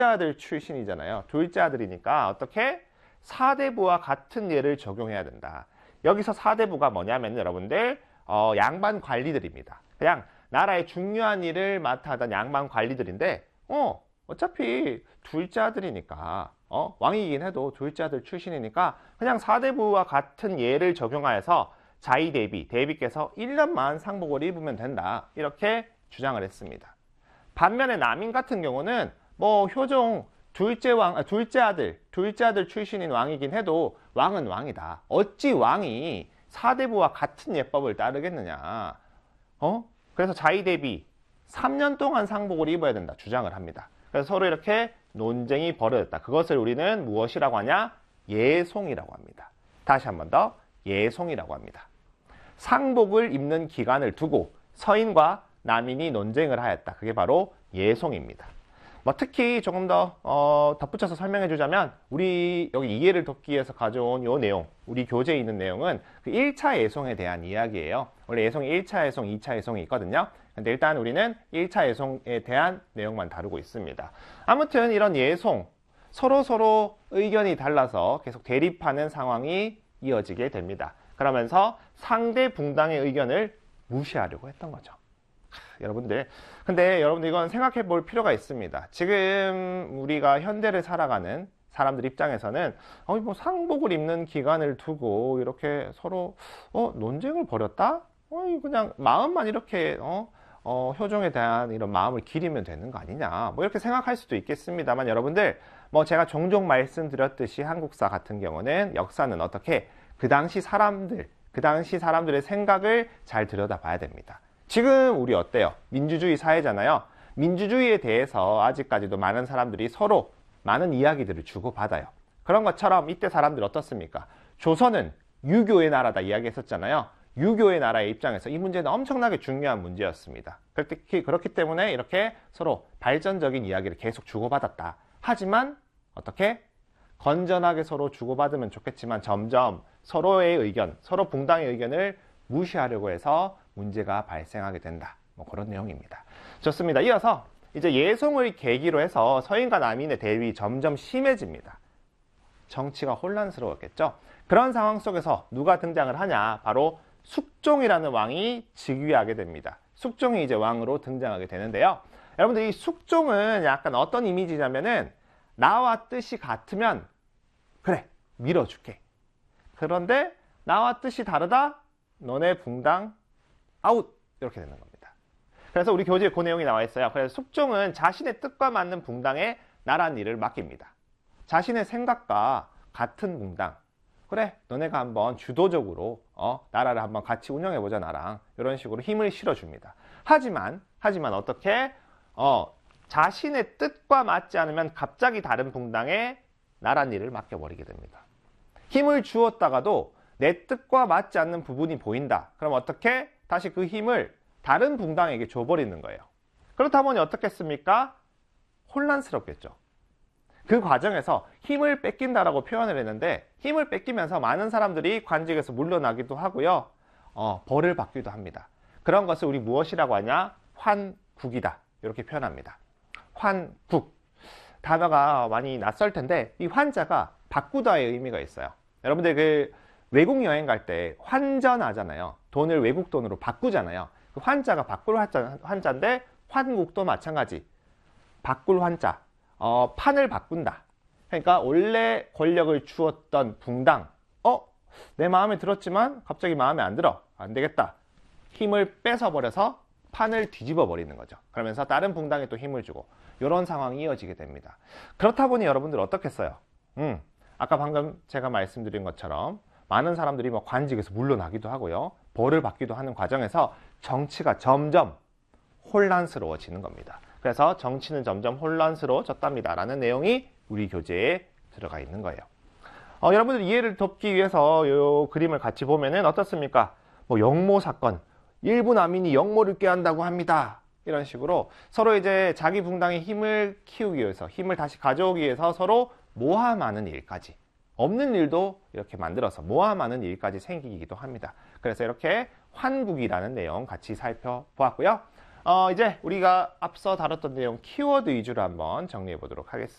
아들 출신이잖아요. 둘째 아들이니까 어떻게? 사대부와 같은 예를 적용해야 된다. 여기서 사대부가 뭐냐면 여러분들 양반 관리들입니다. 그냥 나라의 중요한 일을 맡아 하던 양반 관리들인데 어차피 둘째 아들이니까 왕이긴 해도 둘째 아들 출신이니까 그냥 사대부와 같은 예를 적용하여서 자의 대비께서 1년만 상복을 입으면 된다. 이렇게 주장을 했습니다. 반면에 남인 같은 경우는 뭐 효종 둘째 아들 출신인 왕이긴 해도 왕은 왕이다. 어찌 왕이 사대부와 같은 예법을 따르겠느냐. 그래서 자의 대비 3년 동안 상복을 입어야 된다 주장을 합니다. 그래서 서로 이렇게 논쟁이 벌어졌다. 그것을 우리는 무엇이라고 하냐? 예송이라고 합니다. 다시 한 번 더 예송이라고 합니다. 상복을 입는 기간을 두고 서인과 남인이 논쟁을 하였다. 그게 바로 예송입니다. 특히 조금 더 덧붙여서 설명해 주자면 우리 여기 이해를 돕기 위해서 가져온 이 내용, 우리 교재에 있는 내용은 그 1차 예송에 대한 이야기예요. 원래 예송이 1차 예송, 2차 예송이 있거든요. 근데 일단 우리는 1차 예송에 대한 내용만 다루고 있습니다. 아무튼 이런 예송, 서로 의견이 달라서 계속 대립하는 상황이 이어지게 됩니다. 그러면서 상대 붕당의 의견을 무시하려고 했던 거죠. 여러분들, 근데 여러분들 이건 생각해 볼 필요가 있습니다. 지금 우리가 현대를 살아가는 사람들 입장에서는 뭐 상복을 입는 기간을 두고 이렇게 서로 논쟁을 벌였다? 그냥 마음만 이렇게 효종에 대한 이런 마음을 기리면 되는 거 아니냐, 뭐 이렇게 생각할 수도 있겠습니다만 여러분들, 제가 종종 말씀드렸듯이 한국사 같은 경우는 역사는 어떻게 그 당시 사람들의 생각을 잘 들여다봐야 됩니다. 지금 우리 어때요? 민주주의 사회잖아요. 민주주의에 대해서 아직까지도 많은 사람들이 서로 많은 이야기들을 주고받아요. 그런 것처럼 이때 사람들 어떻습니까? 조선은 유교의 나라다 이야기했었잖아요. 유교의 나라의 입장에서 이 문제는 엄청나게 중요한 문제였습니다. 그렇기 때문에 이렇게 서로 발전적인 이야기를 계속 주고받았다. 하지만 어떻게? 건전하게 서로 주고받으면 좋겠지만 점점 서로의 의견, 서로 붕당의 의견을 무시하려고 해서 문제가 발생하게 된다. 그런 내용입니다. 좋습니다. 이어서 이제 예송을 계기로 해서 서인과 남인의 대립이 점점 심해집니다. 정치가 혼란스러웠겠죠. 그런 상황 속에서 누가 등장을 하냐? 바로 숙종이라는 왕이 즉위하게 됩니다. 숙종이 이제 왕으로 등장하게 되는데요. 여러분들 이 숙종은 약간 어떤 이미지냐면은 나와 뜻이 같으면 그래 밀어줄게. 그런데 나와 뜻이 다르다? 너네 붕당 아웃! 이렇게 되는 겁니다. 그래서 우리 교재에 그 내용이 나와 있어요. 그래서 숙종은 자신의 뜻과 맞는 붕당에 나란 일을 맡깁니다. 자신의 생각과 같은 붕당, 그래 너네가 한번 주도적으로 나라를 한번 같이 운영해보자 나랑, 이런 식으로 힘을 실어줍니다. 하지만 어떻게 자신의 뜻과 맞지 않으면 갑자기 다른 붕당에 나란 일을 맡겨버리게 됩니다. 힘을 주었다가도 내 뜻과 맞지 않는 부분이 보인다. 그럼 어떻게? 다시 그 힘을 다른 붕당에게 줘버리는 거예요. 그렇다 보니 어떻겠습니까? 혼란스럽겠죠. 그 과정에서 힘을 뺏긴다라고 표현을 했는데, 힘을 뺏기면서 많은 사람들이 관직에서 물러나기도 하고요. 벌을 받기도 합니다. 그런 것을 우리 무엇이라고 하냐? 환국이다. 이렇게 표현합니다. 환국. 단어가 많이 낯설 텐데 이 환자가 바꾸다의 의미가 있어요. 여러분들 그 외국 여행 갈 때 환전하잖아요. 돈을 외국 돈으로 바꾸잖아요. 그 환자가 바꿀 환자인데 환국도 마찬가지. 바꿀 환자. 판을 바꾼다. 그러니까 원래 권력을 주었던 붕당. 내 마음에 들었지만 갑자기 마음에 안 들어. 안 되겠다. 힘을 뺏어버려서 판을 뒤집어 버리는 거죠. 그러면서 다른 붕당에 또 힘을 주고, 이런 상황이 이어지게 됩니다. 그렇다 보니 여러분들 어떻겠어요? 아까 방금 제가 말씀드린 것처럼 많은 사람들이 관직에서 물러나기도 하고요. 벌을 받기도 하는 과정에서 정치가 점점 혼란스러워지는 겁니다. 그래서 정치는 점점 혼란스러워졌답니다. 라는 내용이 우리 교재에 들어가 있는 거예요. 여러분들 이해를 돕기 위해서 이 그림을 같이 보면은 어떻습니까? 영모 사건. 일부 남인이 영모를 꾀한다고 합니다. 이런 식으로 서로 이제 자기 붕당의 힘을 키우기 위해서, 힘을 다시 가져오기 위해서 서로 모함하는 일까지, 없는 일도 이렇게 만들어서 모함하는 일까지 생기기도 합니다. 그래서 이렇게 환국이라는 내용 같이 살펴보았고요. 이제 우리가 앞서 다뤘던 내용 키워드 위주로 한번 정리해 보도록 하겠습니다.